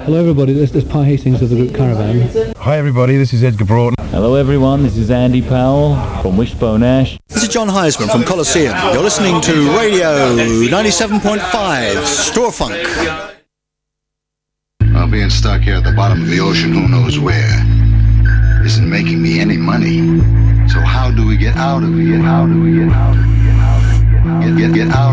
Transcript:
Hello everybody, this is Pi Hastings of the group Caravan. Hi everybody, this is Edgar Broughton. Hello everyone, this is Andy Powell from Wishbone Ash. This is John Heisman from Colosseum. You're listening to Radio 97.5 Storefunk. Well, being stuck here at the bottom of the ocean, who knows where, isn't making me any money. So how do we get out of here? How do we get out of here? Get out